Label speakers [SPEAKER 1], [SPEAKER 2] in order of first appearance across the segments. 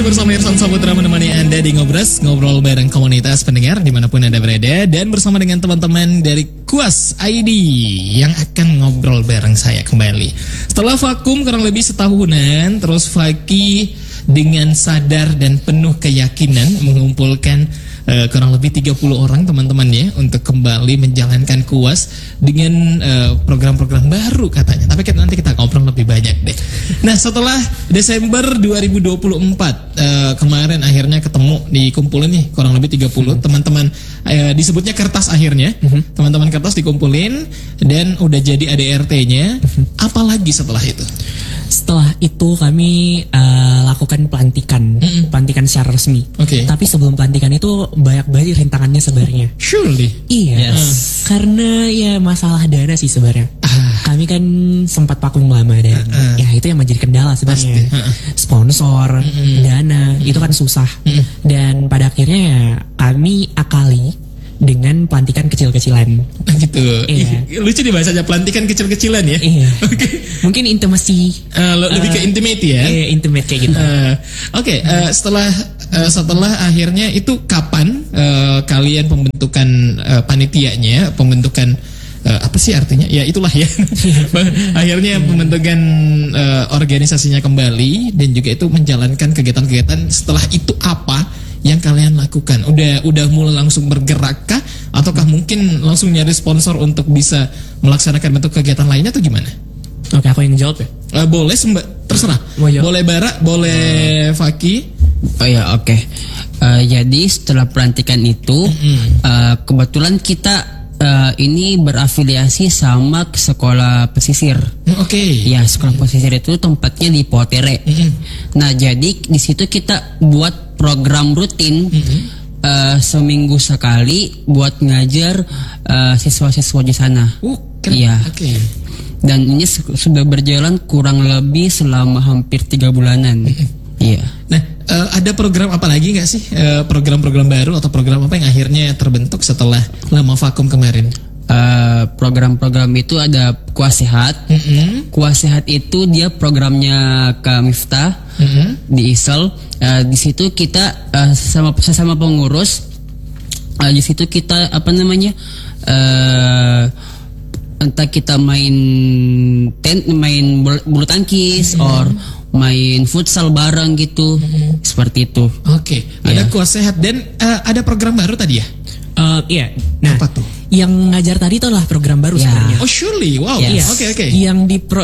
[SPEAKER 1] bersama Irsan Saputra menemani Anda di Ngobras, ngobrol bareng komunitas pendengar dimanapun Anda berada. Dan bersama dengan teman-teman dari Kuas ID yang akan ngobrol bareng saya kembali. Setelah vakum kurang lebih setahunan, terus Faki dengan sadar dan penuh keyakinan mengumpulkan kurang lebih 30 orang teman-temannya untuk kembali menjalankan Kuas dengan program-program baru katanya. Tapi nanti kita ngobrol lebih banyak deh. Nah, setelah Desember 2024 kemarin akhirnya ketemu dikumpulin nih kurang lebih 30 teman-teman, disebutnya kertas akhirnya. Teman-teman kertas dikumpulin dan udah jadi ADRT-nya. Apalagi setelah itu?
[SPEAKER 2] Setelah itu kami lakukan pelantikan secara resmi. Tapi sebelum pelantikan itu banyak banget rintangannya sebenarnya.
[SPEAKER 1] Surely.
[SPEAKER 2] Iya. Karena ya masalah dana sih sebenarnya. Kami kan sempat vakum lama dan ya itu yang menjadi kendala sebenarnya. Sponsor, dana itu kan susah. Dan pada akhirnya ya kami akali dengan pelantikan kecil-kecilan.
[SPEAKER 1] Gitu. Iya. Lucu nih bahasanya, pelantikan kecil-kecilan ya.
[SPEAKER 2] Iya. Mungkin intimasi.
[SPEAKER 1] Lebih ke intimate ya.
[SPEAKER 2] Iya, intimate kayak gitu.
[SPEAKER 1] Setelah akhirnya itu kapan kalian pembentukan panitianya, pembentukan apa sih artinya? Ya itulah ya. Akhirnya pembentukan organisasinya kembali dan juga itu menjalankan kegiatan-kegiatan. Setelah itu apa yang kalian lakukan? Udah mulai langsung bergerak kah? Ataukah mungkin langsung nyari sponsor untuk bisa melaksanakan bentuk kegiatan lainnya atau gimana?
[SPEAKER 2] Oke, aku yang jawab ya?
[SPEAKER 1] Boleh, terserah. Boleh Bara, boleh Faki.
[SPEAKER 3] Oh ya, oke. Jadi setelah pelantikan itu, kebetulan kita ini berafiliasi sama sekolah pesisir. Ya, sekolah pesisir itu tempatnya di Potere. Nah, jadi di situ kita buat program rutin seminggu sekali buat ngajar siswa-siswa di sana. Iya. Dan ini sudah berjalan kurang lebih selama hampir 3 bulanan. Iya.
[SPEAKER 1] Nah, ada program apa lagi nggak sih? Program-program baru atau program apa yang akhirnya terbentuk setelah lama vakum kemarin?
[SPEAKER 3] Program-program itu ada Kuas Sehat. Kuas Sehat itu dia programnya Kak Miftah di Isel. Di situ kita sesama pengurus. Di situ kita entah kita main bulu tangkis or main futsal bareng gitu, seperti itu.
[SPEAKER 1] Ada Kuas Sehat dan ada program baru tadi ya?
[SPEAKER 2] Iya. Nah,
[SPEAKER 1] apa tuh?
[SPEAKER 2] Yang ngajar tadi itu adalah program baru sebenarnya.
[SPEAKER 1] Oh, surely. Wow.
[SPEAKER 2] Yes. Yang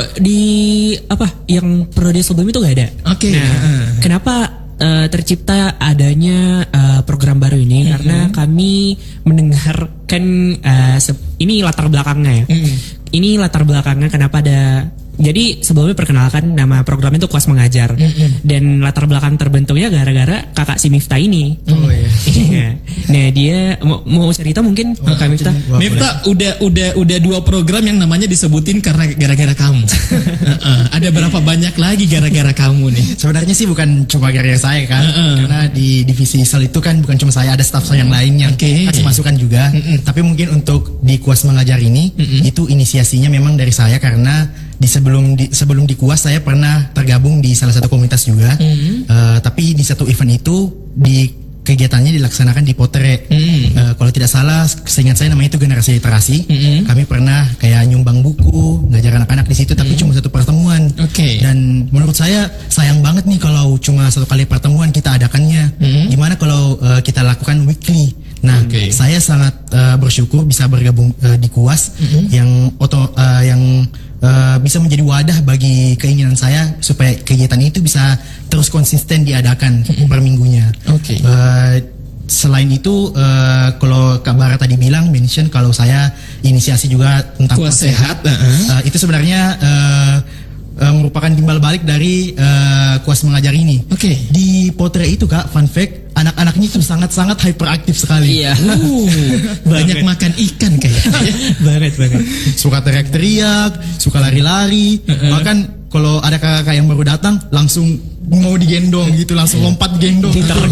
[SPEAKER 2] yang periode sebelum itu gak ada. Kenapa tercipta adanya program baru ini? Karena kami mendengarkan ini latar belakangnya ya. Ini latar belakangnya kenapa ada. Jadi sebelumnya perkenalkan nama program itu Kuas Mengajar. Dan latar belakang terbentuknya gara-gara kakak si Miftah ini. Nah, dia mau cerita mungkin Kak Miftah.
[SPEAKER 1] Miftah udah 2 program yang namanya disebutin karena gara-gara kamu. Ada berapa banyak lagi gara-gara kamu nih?
[SPEAKER 4] Sebenarnya sih bukan cuma gara-gara saya kan. Karena di divisi Isel itu kan bukan cuma saya, ada staf saya yang lain yang kasih masukan juga. Tapi mungkin untuk di Kuas Mengajar ini itu inisiasinya memang dari saya karena sebelum di Kuas saya pernah tergabung di salah satu komunitas juga. Tapi di satu event itu kegiatannya dilaksanakan di Potere. Kalau tidak salah, seingat saya namanya itu generasi literasi. Kami pernah kayak nyumbang buku, ngajar anak-anak di situ, tapi cuma satu pertemuan. Dan menurut saya sayang banget nih kalau cuma satu kali pertemuan kita adakannya. Gimana kalau kita lakukan weekly? Nah, saya sangat bersyukur bisa bergabung di Kuas yang bisa menjadi wadah bagi keinginan saya supaya kegiatan itu bisa terus konsisten diadakan per minggunya. Selain itu, kalau Kak Bara tadi bilang mention kalau saya inisiasi juga tentang
[SPEAKER 1] Kuas Sehat.
[SPEAKER 4] Itu sebenarnya merupakan timbal balik dari Kuas Mengajar ini. Di Potere itu Kak, fun fact, anak-anaknya itu sangat-sangat hyperaktif sekali.
[SPEAKER 1] Banyak makan ikan kayaknya.
[SPEAKER 2] banget.
[SPEAKER 4] Suka teriak-teriak, suka lari-lari. Bahkan kalau ada kakak yang baru datang langsung mau digendong gitu, langsung lompat gendong.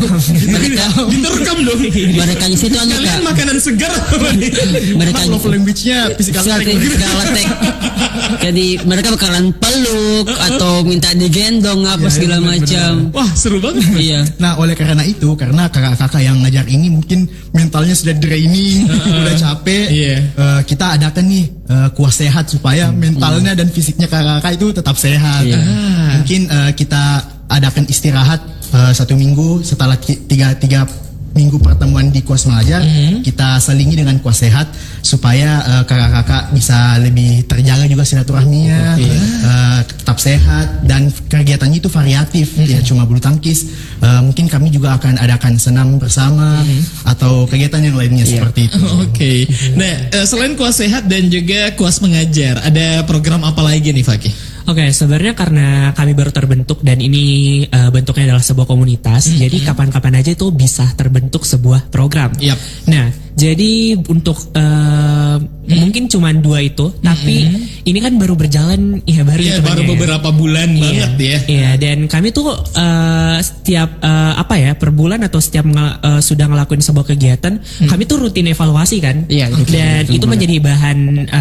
[SPEAKER 1] Diterkam dong.
[SPEAKER 3] Mereka di situ anu
[SPEAKER 1] Kalian
[SPEAKER 3] Kak.
[SPEAKER 1] makanan segar.
[SPEAKER 3] Mereka
[SPEAKER 4] Love language-nya physical attack.
[SPEAKER 3] Jadi mereka bakalan peluk atau minta digendong apa segala macam.
[SPEAKER 1] Wah, seru banget.
[SPEAKER 3] Iya.
[SPEAKER 4] Nah, oleh karena itu, karena kakak-kakak yang ngajar ini mungkin mentalnya sudah draining, udah capek, kita adakan nih kuah sehat supaya mentalnya dan fisiknya kakak-kakak itu tetap sehat. Mungkin kita adakan istirahat 1 minggu setelah tiga minggu pertemuan di kuas mengajar, kita selingi dengan kuas sehat supaya kakak-kakak bisa lebih terjaga juga silaturahminya, tetap sehat, dan kegiatannya itu variatif, tidak cuma bulu tangkis. Mungkin kami juga akan adakan senam bersama atau kegiatan yang lainnya seperti itu.
[SPEAKER 1] Oke. Nah, selain kuas sehat dan juga kuas mengajar, ada program apa lagi nih Fakih?
[SPEAKER 2] Oke, sebenarnya karena kami baru terbentuk dan ini bentuknya adalah sebuah komunitas, jadi kapan-kapan aja itu bisa terbentuk sebuah program. Nah, jadi untuk mungkin cuma 2 itu, tapi ini kan baru berjalan,
[SPEAKER 1] baru beberapa bulan banget ya.
[SPEAKER 2] Iya, dan kami tuh setiap per bulan atau setiap sudah ngelakuin sebuah kegiatan, kami tuh rutin evaluasi kan. Dan itu menjadi bahan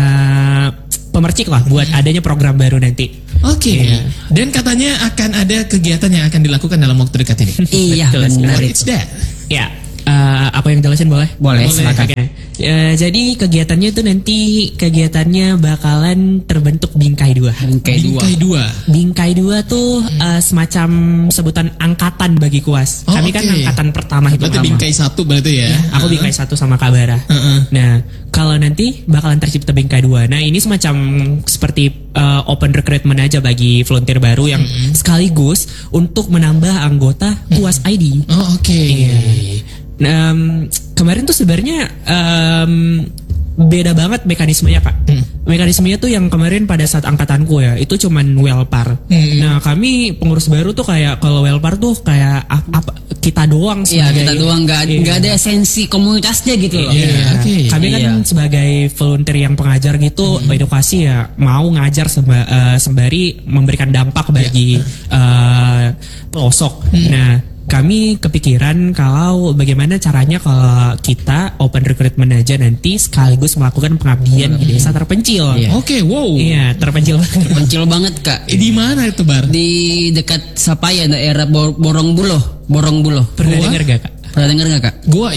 [SPEAKER 2] pemercik lah buat adanya program baru nanti. Dan katanya akan ada kegiatan yang akan dilakukan dalam waktu dekat ini.
[SPEAKER 3] Iya, benar itu.
[SPEAKER 2] Ya, apa yang jelasin boleh?
[SPEAKER 3] Boleh, silakan.
[SPEAKER 2] Jadi kegiatannya itu nanti bakalan terbentuk Bingkai 2. Bingkai 2 tuh semacam sebutan angkatan bagi kuas. Kami kan angkatan pertama itu.
[SPEAKER 1] Berarti Bingkai 1 berarti ya?
[SPEAKER 2] Aku Bingkai 1 sama Kak Bara. Nah, kalau nanti bakalan tercipta Bingkai 2. Nah, ini semacam seperti open recruitment aja bagi volunteer baru yang sekaligus untuk menambah anggota kuas ID. Kemarin tuh sebenarnya beda banget mekanismenya Kak. Mekanismenya tuh yang kemarin pada saat angkatanku ya, itu cuman welpar. Nah, kami pengurus baru tuh kayak kalau welpar tuh kayak apa kita doang sebagai
[SPEAKER 3] kita doang, nggak ada esensi komunitasnya gitu loh.
[SPEAKER 2] Kami kan sebagai volunteer yang pengajar gitu, edukasi ya, mau ngajar sembari memberikan dampak bagi pelosok. Nah, kami kepikiran kalau bagaimana caranya kalau kita open recruitment aja nanti sekaligus melakukan pengabdian di desa terpencil. Iya, terpencil banget.
[SPEAKER 3] Terpencil banget Kak.
[SPEAKER 1] Di mana itu Bar?
[SPEAKER 3] Di dekat Sapaya, daerah Borongbulo.
[SPEAKER 2] Pernah dengar gak Kak?
[SPEAKER 3] Pernah dengar gak Kak?
[SPEAKER 1] Gua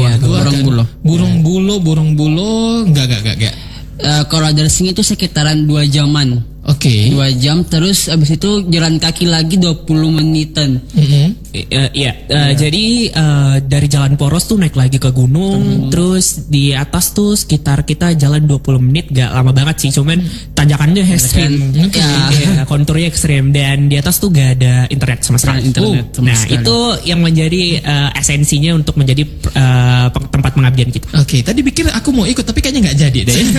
[SPEAKER 1] Borongbulo. Enggak.
[SPEAKER 3] Kalau dari sini itu sekitaran 2 jaman. 2 jam, terus abis itu jalan kaki lagi 20 menitan.
[SPEAKER 2] Jadi dari Jalan Poros tuh naik lagi ke gunung, terus di atas tuh sekitar kita jalan 20 menit, gak lama banget sih, cuman tanjakannya ekstrim. Konturnya ekstrim, dan di atas tuh gak ada internet sama sekali. Itu yang menjadi esensinya untuk menjadi tempat pengabdian kita.
[SPEAKER 1] Tadi pikir aku mau ikut, tapi kayaknya gak jadi deh.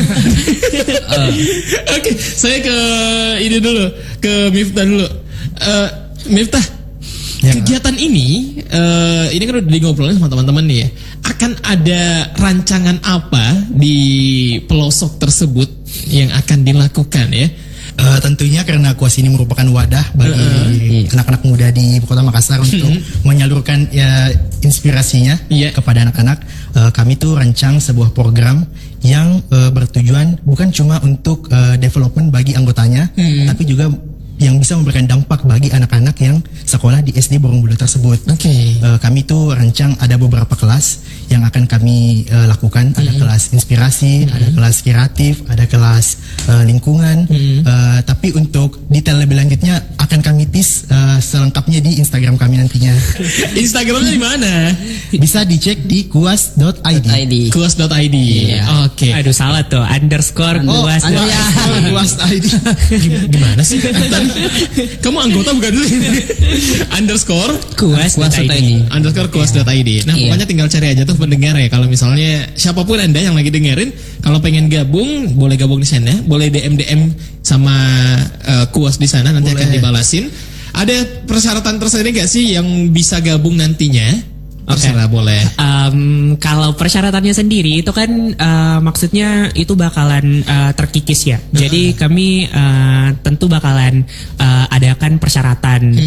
[SPEAKER 1] Saya ke ini dulu, ke Miftah dulu. Miftah, kegiatan ini kan udah ngobrolin sama teman-teman nih ya. Akan ada rancangan apa di pelosok tersebut yang akan dilakukan ya?
[SPEAKER 4] Tentunya karena kuas ini merupakan wadah bagi anak-anak muda di Kota Makassar untuk menyalurkan inspirasinya kepada anak-anak. Kami tuh rancang sebuah program yang bertujuan bukan cuma untuk development bagi anggotanya, tapi juga yang bisa memberikan dampak bagi anak-anak yang sekolah di SD Borongbulo tersebut. Kami tuh rancang ada beberapa kelas yang akan kami lakukan. Ada kelas inspirasi, ada kelas kreatif, ada kelas lingkungan. Tapi untuk detail lebih lanjutnya akan kami tease selengkapnya di Instagram kami nantinya.
[SPEAKER 1] Instagramnya di mana?
[SPEAKER 4] Bisa dicek di kuas.id.
[SPEAKER 1] Kuas.id.
[SPEAKER 2] Aduh, salah tuh, underscore
[SPEAKER 4] kuas.id.
[SPEAKER 1] Gimana sih? Kamu anggota bukan dulu? Underscore
[SPEAKER 2] kuas.id.
[SPEAKER 1] Underscore kuas.id. Nah, pokoknya tinggal cari aja tuh pendengar ya. Kalau misalnya siapapun Anda yang lagi dengerin, kalau pengen gabung, boleh gabung di sana, boleh DM sama kuas di sana, nanti akan dibalasin. Ada persyaratan tersendiri nggak sih yang bisa gabung nantinya? Terserah, boleh.
[SPEAKER 2] Kalau persyaratannya sendiri itu kan maksudnya itu bakalan terkikis ya. Jadi kami tentu bakalan adakan persyaratan.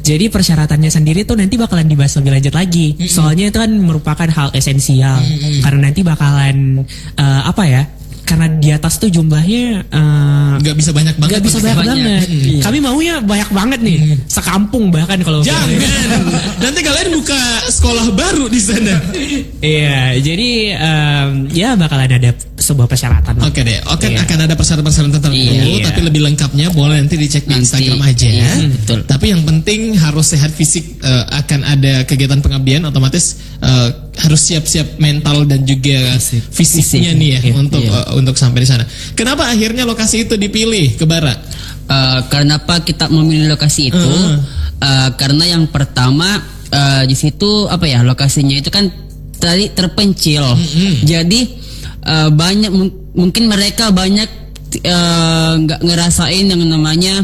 [SPEAKER 2] Jadi persyaratannya sendiri tuh nanti bakalan dibahas lebih lanjut lagi. Soalnya itu kan merupakan hal esensial. Karena nanti bakalan karena di atas tuh jumlahnya
[SPEAKER 1] nggak bisa banyak banget.
[SPEAKER 2] Nggak bisa banyak banget.
[SPEAKER 3] Iya.
[SPEAKER 2] Kami maunya banyak banget nih. Sekampung bahkan kalau.
[SPEAKER 1] Jangan. Nanti kalian buka sekolah baru di sana.
[SPEAKER 2] Iya, jadi ya bakalan ada sebuah persyaratan.
[SPEAKER 1] Oke deh, akan ada persyaratan-persyaratan tertentu,
[SPEAKER 2] Iya.
[SPEAKER 1] tapi lebih lengkapnya boleh nanti dicek di
[SPEAKER 3] Nanti.
[SPEAKER 1] Instagram aja.
[SPEAKER 3] Iya, betul.
[SPEAKER 1] Tapi yang penting harus sehat fisik, akan ada kegiatan pengabdian, otomatis harus siap-siap mental dan juga fisiknya nih ya untuk sampai di sana. Kenapa akhirnya lokasi itu dipilih ke Bara?
[SPEAKER 3] Kenapa kita memilih lokasi itu? Karena yang pertama di situ lokasinya itu kan tadi terpencil. Jadi banyak mungkin mereka banyak nggak ngerasain yang namanya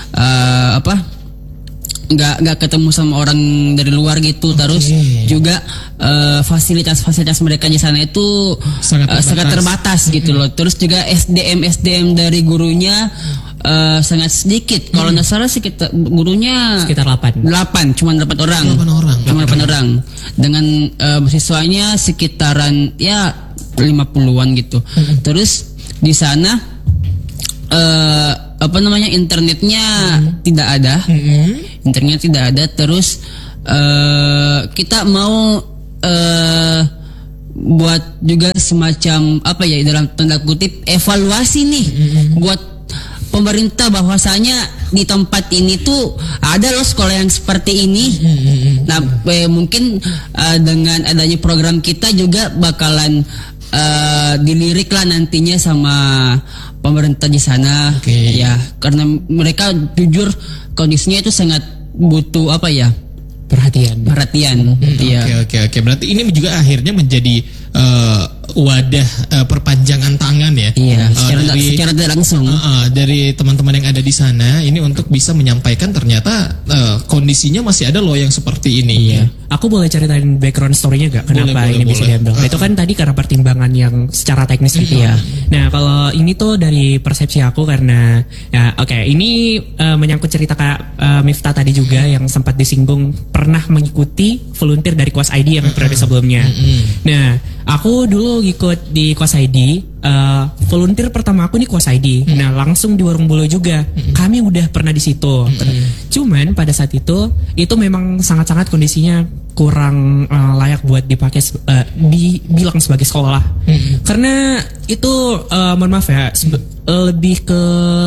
[SPEAKER 3] nggak ketemu sama orang dari luar gitu. Terus juga fasilitas mereka di sana itu sangat terbatas gitu loh. Terus juga SDM dari gurunya sangat sedikit. Kalau nggak salah sekitar gurunya
[SPEAKER 2] Sekitar 8.
[SPEAKER 3] cuma 8 orang. Cuma 8 orang. Dengan mahasiswanya sekitaran 50-an gitu. Terus di sana internetnya tidak ada. Internetnya tidak ada. Terus kita mau buat juga semacam dalam tanda kutip evaluasi nih buat pemerintah bahwasanya di tempat ini tuh ada loh sekolah yang seperti ini. Nah, mungkin dengan adanya program kita juga bakalan dilirik lah nantinya sama pemerintah di sana. Ya, karena mereka jujur kondisinya itu sangat butuh perhatian.
[SPEAKER 1] Oke. Berarti ini juga akhirnya menjadi wadah perpanjangan tangan ya.
[SPEAKER 3] Iya, secara tidak langsung.
[SPEAKER 1] Dari teman-teman yang ada di sana ini untuk bisa menyampaikan ternyata kondisinya masih ada loh yang seperti ini.
[SPEAKER 2] Iya. Aku boleh ceritain background story-nya gak? Kenapa ini bisa diambil? Itu kan tadi karena pertimbangan yang secara teknis gitu ya. Nah, kalau ini tuh dari persepsi aku karena ini menyangkut cerita Kak Miftah tadi juga yang sempat disinggung pernah mengikuti volunteer dari Kuas ID yang periode sebelumnya. Nah, aku dulu ikut di Kuas ID, volunteer pertama aku di Kuas ID. Nah, langsung di Warung Bolo juga. Kami udah pernah di situ. Cuman pada saat itu memang sangat-sangat kondisinya kurang layak buat dipakai dibilang sebagai sekolah. Karena itu mohon maaf ya, lebih ke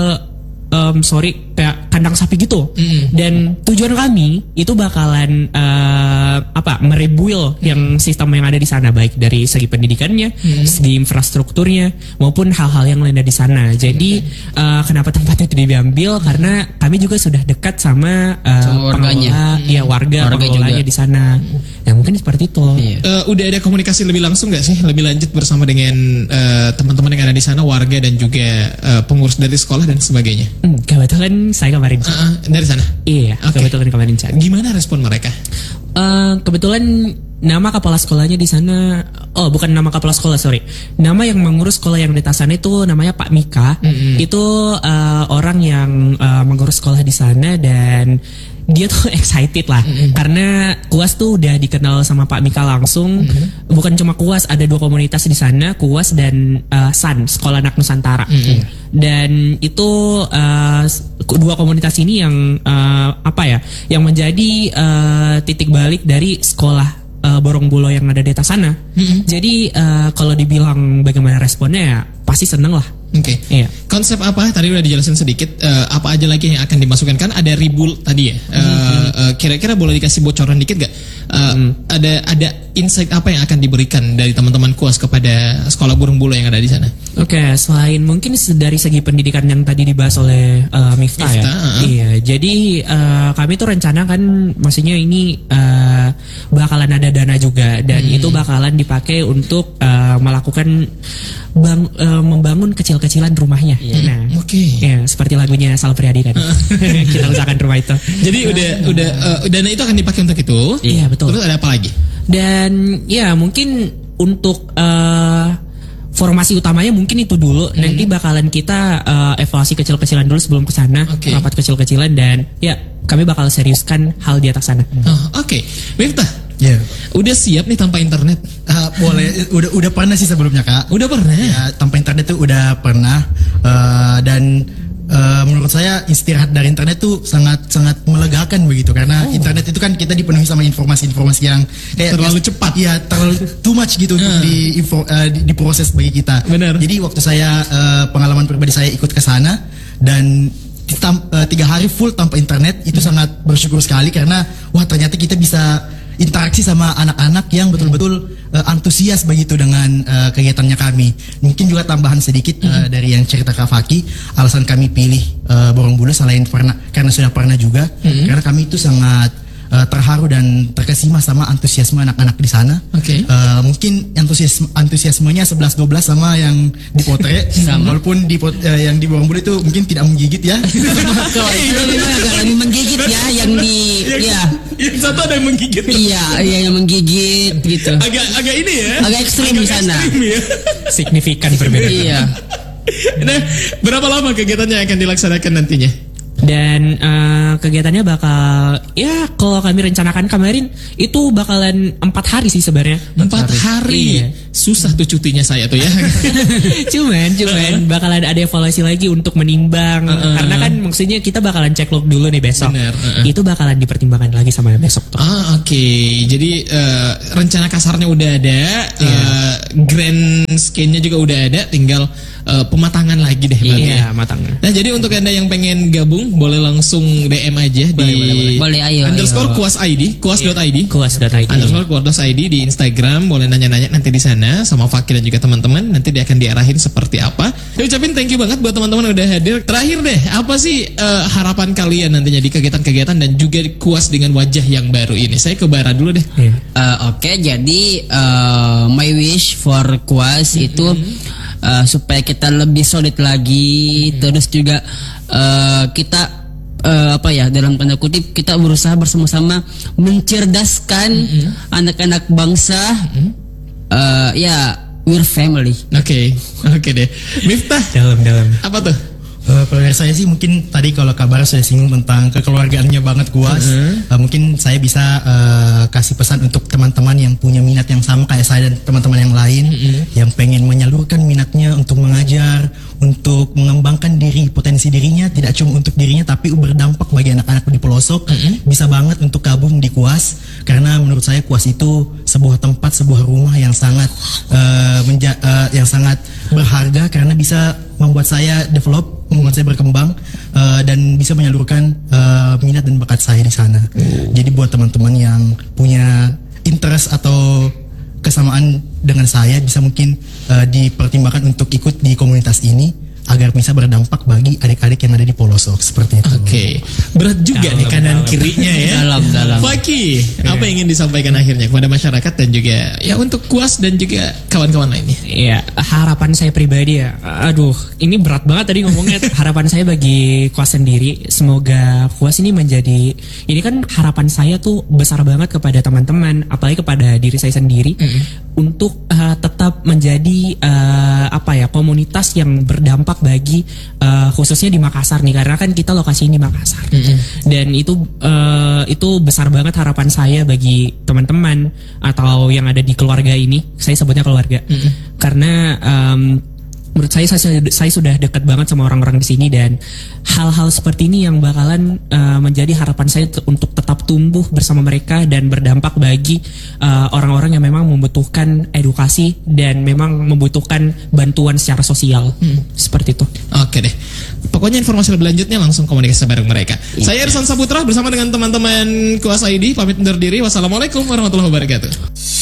[SPEAKER 2] kayak kandang sapi gitu. Dan tujuan kami itu bakalan merebuild yang sistem yang ada di sana, baik dari segi pendidikannya, segi infrastrukturnya maupun hal-hal yang lainnya di sana. Jadi kenapa tempatnya itu diambil karena kami juga sudah dekat sama
[SPEAKER 3] warganya.
[SPEAKER 2] Warga pengelolanya di sana. Ya mungkin seperti itu.
[SPEAKER 1] Udah ada komunikasi lebih langsung nggak sih, lebih lanjut bersama dengan teman-teman yang ada di sana, warga dan juga pengurus dari sekolah dan sebagainya?
[SPEAKER 2] Kebetulan saya kemarin
[SPEAKER 1] dari sana.
[SPEAKER 2] Iya, kebetulan kemarin chat.
[SPEAKER 1] Gimana respon mereka?
[SPEAKER 2] Kebetulan nama kepala sekolahnya di sana, bukan nama kepala sekolah, sorry. Nama yang mengurus sekolah yang di sana itu namanya Pak Mika. Itu orang yang mengurus sekolah di sana dan dia tuh excited lah karena Kuas tuh udah dikenal sama Pak Mika langsung. Bukan cuma Kuas, ada 2 komunitas di sana, Kuas dan SAN, Sekolah Anak Nusantara. Dan itu 2 komunitas ini yang yang menjadi titik balik dari sekolah Borong Bulo yang ada di atas sana. Jadi kalau dibilang bagaimana responnya ya pasti seneng lah. Iya.
[SPEAKER 1] Konsep apa? Tadi udah dijelasin sedikit. Apa aja lagi yang akan dimasukkan? Kan ada ribu tadi ya. Kira-kira boleh dikasih bocoran dikit gak? Ada insight apa yang akan diberikan dari teman-teman Kuas kepada sekolah Borong Bulo yang ada di sana?
[SPEAKER 2] Oke, selain mungkin dari segi pendidikan yang tadi dibahas oleh Miftah ya. Iya, jadi kami tuh rencana kan, maksudnya ini bakalan ada dana juga dan itu bakalan dipakai untuk melakukan membangun kecil-kecilan rumahnya. Nah, ya seperti lagunya Sal Priadi kan. Kita usahakan rumah itu.
[SPEAKER 1] Jadi udah dana itu akan dipakai untuk itu.
[SPEAKER 2] Iya, betul.
[SPEAKER 1] Terus ada apa lagi?
[SPEAKER 2] Dan ya mungkin untuk formasi utamanya mungkin itu dulu. Nanti bakalan kita evaluasi kecil-kecilan dulu sebelum ke sana, rapat kecil-kecilan dan ya kami bakal seriuskan hal di atas sana.
[SPEAKER 1] Oke. Miftah,
[SPEAKER 4] udah
[SPEAKER 1] siap nih tanpa internet?
[SPEAKER 4] Boleh, udah pernah sih sebelumnya Kak.
[SPEAKER 1] Udah pernah?
[SPEAKER 4] Ya, tanpa internet tuh udah pernah. Dan menurut saya istirahat dari internet tuh sangat melegakan begitu, karena internet itu kan kita dipenuhi sama informasi-informasi yang kayak
[SPEAKER 1] terlalu cepat.
[SPEAKER 4] Ya, terlalu too much gitu untuk diproses bagi kita.
[SPEAKER 1] Benar.
[SPEAKER 4] Jadi waktu saya pengalaman pribadi saya ikut ke sana dan 3 hari full tanpa internet itu sangat bersyukur sekali, karena wah ternyata kita bisa interaksi sama anak-anak yang betul-betul antusias begitu dengan kegiatannya kami. Mungkin juga tambahan sedikit dari yang cerita Kak Faki, alasan kami pilih Borobudur selain karena sudah pernah juga, karena kami itu sangat terharu dan terkesima sama antusiasme anak-anak di sana. Mungkin antusiasmenya 11-12 sama yang di Potre, walaupun yang di Borobudur itu mungkin tidak menggigit ya.
[SPEAKER 3] Kalau itu agak menggigit ya, yang di
[SPEAKER 1] yang satu ada yang menggigit.
[SPEAKER 3] Iya, yang menggigit gitu.
[SPEAKER 1] Agak ini ya.
[SPEAKER 3] Agak ekstrim di sana.
[SPEAKER 1] Ya.
[SPEAKER 2] Signifikan perbedaan.
[SPEAKER 3] Iya.
[SPEAKER 1] Nah, berapa lama kegiatannya akan dilaksanakan nantinya?
[SPEAKER 2] Dan kegiatannya bakal, ya kalau kami rencanakan kemarin itu bakalan 4 hari sih sebenarnya.
[SPEAKER 1] 4 hari. Iya. Susah tuh cutinya saya tuh ya.
[SPEAKER 2] cuman bakalan ada evaluasi lagi untuk menimbang. Karena kan maksudnya kita bakalan cek log dulu nih besok.
[SPEAKER 1] Bener,
[SPEAKER 2] Itu bakalan dipertimbangkan lagi sama besok tuh.
[SPEAKER 1] Oke. Jadi rencana kasarnya udah ada, grand scheme-nya juga udah ada, tinggal pematangan lagi deh.
[SPEAKER 2] Iya, matangan.
[SPEAKER 1] Nah, jadi untuk Anda yang pengen gabung boleh langsung DM aja
[SPEAKER 3] boleh, ayo.
[SPEAKER 1] _ kuas ID, kuas.id.
[SPEAKER 2] Kuas.id.
[SPEAKER 1] _kuas.id di Instagram, boleh nanya-nanya nanti di sana sama Fakir dan juga teman-teman, nanti dia akan diarahin seperti apa. Saya ucapin thank you banget buat teman-teman udah hadir. Terakhir deh, apa sih harapan kalian nantinya di kegiatan-kegiatan dan juga di Kuas dengan wajah yang baru ini? Saya ke Bara dulu deh.
[SPEAKER 3] Oke, jadi my wish for Kuas itu supaya kita lebih solid lagi, terus juga kita dalam tanda kutip kita berusaha bersama-sama mencerdaskan anak-anak bangsa. We're family.
[SPEAKER 1] Oke deh. Miftah,
[SPEAKER 2] dalam.
[SPEAKER 1] apa tuh?
[SPEAKER 4] Pendengar saya sih mungkin tadi kalau kabar sudah singgung tentang kekeluargaannya banget Kuas, mungkin saya bisa kasih pesan untuk teman-teman yang punya minat yang sama kayak saya dan teman-teman yang lain, yang pengen menyalurkan minatnya untuk mengajar, untuk mengembangkan potensi dirinya, tidak cuma untuk dirinya tapi berdampak bagi anak-anak di pelosok, bisa banget untuk gabung di Kuas, karena menurut saya Kuas itu sebuah tempat, sebuah rumah yang sangat berharga, karena bisa membuat saya develop, membuat saya berkembang, dan bisa menyalurkan minat dan bakat saya di sana. Jadi buat teman-teman yang punya interest atau kesamaan dengan saya, bisa mungkin dipertimbangkan untuk ikut di komunitas ini agar bisa berdampak bagi adik-adik yang ada di pelosok seperti itu.
[SPEAKER 1] Oke. Berat juga nih kanan kirinya ya.
[SPEAKER 3] Dalam.
[SPEAKER 1] Faki, apa yang ingin disampaikan akhirnya kepada masyarakat dan juga ya untuk Kuas dan juga kawan-kawan lainnya?
[SPEAKER 2] Iya, harapan saya pribadi ya. Aduh, ini berat banget tadi ngomongnya. Harapan saya bagi Kuas sendiri, semoga Kuas ini menjadi, ini kan harapan saya tuh besar banget kepada teman-teman, apalagi kepada diri saya sendiri, untuk tetap menjadi komunitas yang berdampak bagi khususnya di Makassar nih, karena kan kita lokasi ini Makassar. Dan itu besar banget harapan saya bagi teman-teman atau yang ada di keluarga ini. Saya sebutnya keluarga. Karena menurut saya sudah dekat banget sama orang-orang di sini, dan hal-hal seperti ini yang bakalan menjadi harapan saya untuk tetap tumbuh bersama mereka dan berdampak bagi orang-orang yang memang membutuhkan edukasi dan memang membutuhkan bantuan secara sosial. Seperti itu.
[SPEAKER 1] Oke deh. Pokoknya informasi lebih lanjutnya langsung komunikasi bareng mereka. Saya Irsan Saputra bersama dengan teman-teman Kuas ID pamit undur diri. Wassalamualaikum warahmatullahi wabarakatuh.